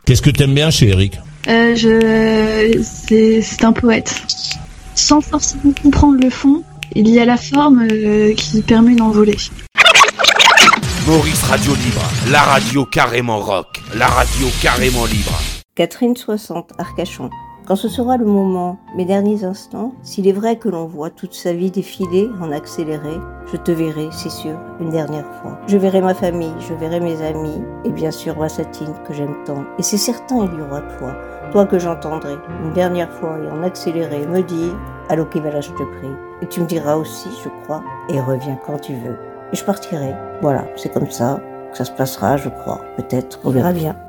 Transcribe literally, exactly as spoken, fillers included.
Qu'est-ce que t'aimes bien chez Eric ? euh, je... c'est... c'est un poète. Sans forcément comprendre le fond, il y a la forme euh, qui permet d'envoler. Maurice Radio Libre, la radio carrément rock, la radio carrément libre. Catherine soixante, Arcachon. Quand ce sera le moment, mes derniers instants, s'il est vrai que l'on voit toute sa vie défiler en accéléré, je te verrai, c'est sûr, une dernière fois. Je verrai ma famille, je verrai mes amis, et bien sûr ma Satine que j'aime tant. Et c'est certain, il y aura toi, toi que j'entendrai, une dernière fois et en accéléré, me dire « Allô, Kevala, je te prie ». Et tu me diras aussi, je crois, et reviens quand tu veux. Et je partirai. Voilà, c'est comme ça que ça se passera, je crois. Peut-être, on verra bien.